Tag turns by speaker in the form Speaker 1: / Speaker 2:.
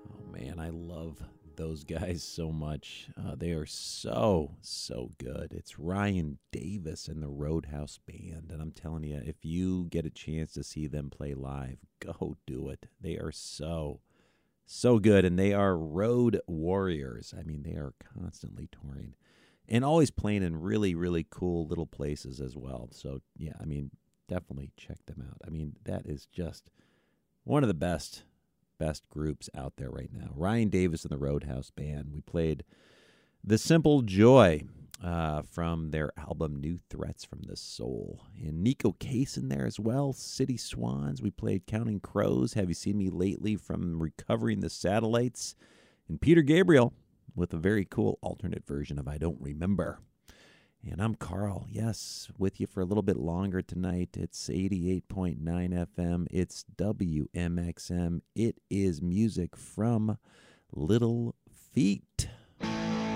Speaker 1: Oh man, I love those guys so much. They are so good. It's Ryan Davis and the Roadhouse Band, and I'm telling you, if you get a chance to see them play live, go do it. They are so good, and they are road warriors. I mean, they are constantly touring and always playing in really cool little places as well. So yeah, I mean, definitely check them out. I mean, that is just one of the best groups out there right now. Ryan Davis and the Roadhouse Band. We played The Simple Joy from their album New Threats from the Soul. And Nico Case in there as well. City Swans. We played Counting Crows. Have You Seen Me Lately from Recovering the Satellites. And Peter Gabriel with a very cool alternate version of I Don't Remember. And I'm Carl, yes, with you for a little bit longer tonight. It's 88.9 FM. It's WMXM. It is music from Little Feat.